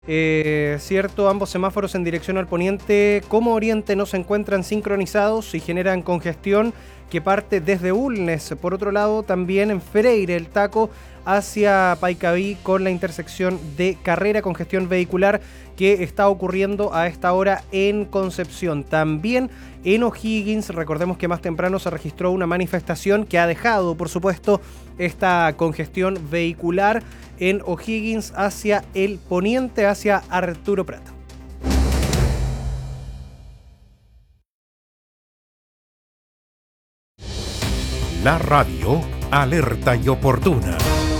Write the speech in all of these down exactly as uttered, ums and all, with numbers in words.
Eh, cierto, ambos semáforos en dirección al poniente como oriente no se encuentran sincronizados y generan congestión que parte desde Bulnes. Por otro lado, también en Freire, el taco hacia Paicaví con la intersección de Carrera, congestión vehicular que está ocurriendo a esta hora en Concepción. También en O'Higgins, recordemos que más temprano se registró una manifestación que ha dejado, por supuesto, esta congestión vehicular en O'Higgins hacia el poniente, hacia Arturo Prat. La radio alerta y oportuna.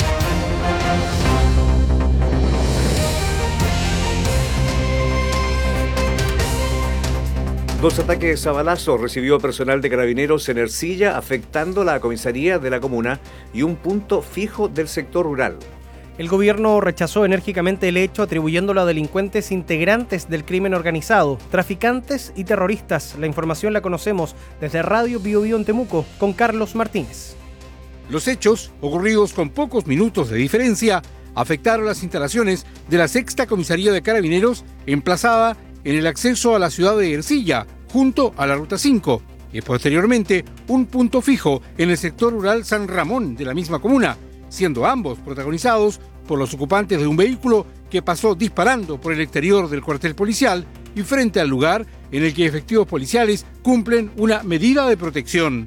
Dos ataques a balazo recibió personal de Carabineros en Ercilla, afectando la comisaría de la comuna y un punto fijo del sector rural. El gobierno rechazó enérgicamente el hecho, atribuyéndolo a delincuentes integrantes del crimen organizado, traficantes y terroristas. La información la conocemos desde Radio Bio Bio en Temuco, con Carlos Martínez. Los hechos, ocurridos con pocos minutos de diferencia, afectaron las instalaciones de la sexta comisaría de Carabineros, emplazada en el acceso a la ciudad de Ercilla, junto a la Ruta cinco, y posteriormente un punto fijo en el sector rural San Ramón de la misma comuna, siendo ambos protagonizados por los ocupantes de un vehículo que pasó disparando por el exterior del cuartel policial y frente al lugar en el que efectivos policiales cumplen una medida de protección.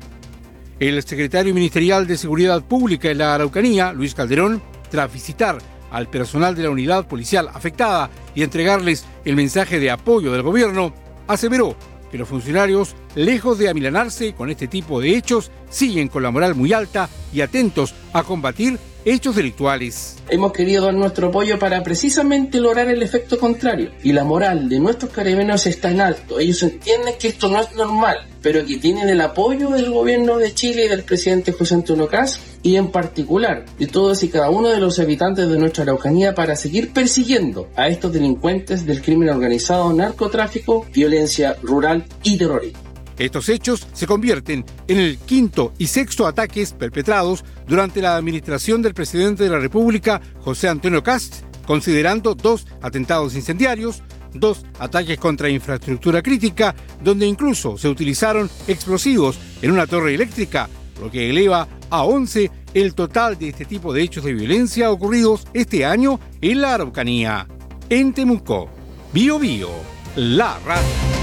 El secretario ministerial de Seguridad Pública en la Araucanía, Luis Calderón, tras visitar al personal de la unidad policial afectada y entregarles el mensaje de apoyo del gobierno, aseveró que los funcionarios, lejos de amilanarse con este tipo de hechos, siguen con la moral muy alta y atentos a combatir hechos delictuales. Hemos querido dar nuestro apoyo para precisamente lograr el efecto contrario. Y la moral de nuestros carabineros está en alto. Ellos entienden que esto no es normal, pero que tienen el apoyo del gobierno de Chile y del presidente José Antonio Kast, y en particular de todos y cada uno de los habitantes de nuestra Araucanía, para seguir persiguiendo a estos delincuentes del crimen organizado, narcotráfico, violencia rural y terrorismo. Estos hechos se convierten en el quinto y sexto ataques perpetrados durante la administración del presidente de la República, José Antonio Kast, considerando dos atentados incendiarios, dos ataques contra infraestructura crítica, donde incluso se utilizaron explosivos en una torre eléctrica, lo que eleva a once el total de este tipo de hechos de violencia ocurridos este año en la Araucanía. En Temuco, Bio Bio, la radio.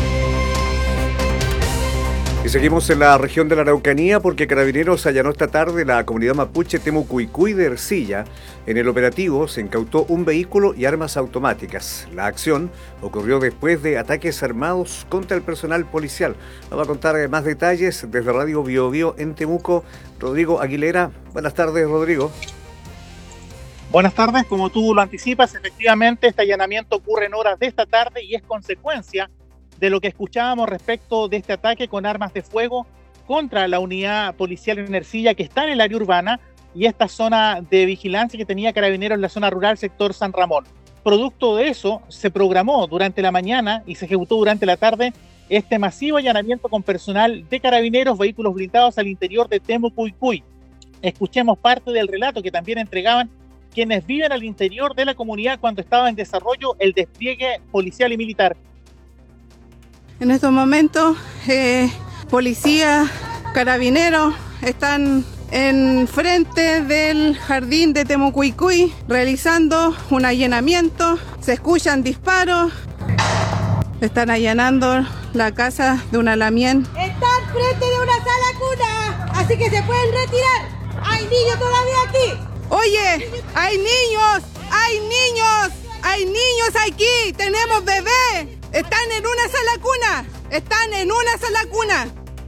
Y seguimos en la región de la Araucanía porque Carabineros allanó esta tarde la comunidad mapuche Temucuicui de Ercilla. En el operativo se incautó un vehículo y armas automáticas. La acción ocurrió después de ataques armados contra el personal policial. Vamos a contar más detalles desde Radio Bio Bio en Temuco. Rodrigo Aguilera. Buenas tardes, Rodrigo. Buenas tardes. Como tú lo anticipas, efectivamente este allanamiento ocurre en horas de esta tarde y es consecuencia de lo que escuchábamos respecto de este ataque con armas de fuego contra la unidad policial en Ercilla, que está en el área urbana, y esta zona de vigilancia que tenía Carabineros en la zona rural, sector San Ramón. Producto de eso, se programó durante la mañana y se ejecutó durante la tarde este masivo allanamiento con personal de Carabineros, vehículos blindados al interior de Temucuicui. Escuchemos parte del relato que también entregaban quienes viven al interior de la comunidad cuando estaba en desarrollo el despliegue policial y militar. En estos momentos, eh, policía, carabineros están en frente del jardín de Temucuicui realizando un allanamiento. Se escuchan disparos. Están allanando la casa de una lamien. Están frente de una sala cuna, así que se pueden retirar. Hay niños todavía aquí. Oye, hay niños, hay niños, hay niños aquí. Tenemos bebés. Están en una sala cuna, están en una sala cuna.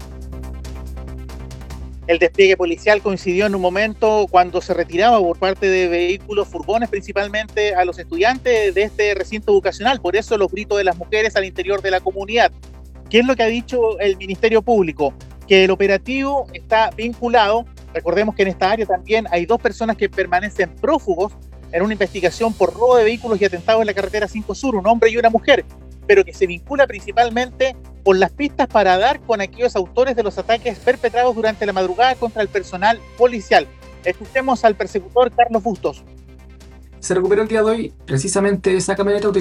El despliegue policial coincidió en un momento cuando se retiraba por parte de vehículos, furgones principalmente, a los estudiantes de este recinto educacional. Por eso los gritos de las mujeres al interior de la comunidad. ¿Qué es lo que ha dicho el Ministerio Público? Que el operativo está vinculado. Recordemos que en esta área también hay dos personas que permanecen prófugos en una investigación por robo de vehículos y atentados en la carretera cinco Sur, un hombre y una mujer, pero que se vincula principalmente por las pistas para dar con aquellos autores de los ataques perpetrados durante la madrugada contra el personal policial. Escuchemos al persecutor Carlos Bustos. Se recuperó el día de hoy precisamente esa camioneta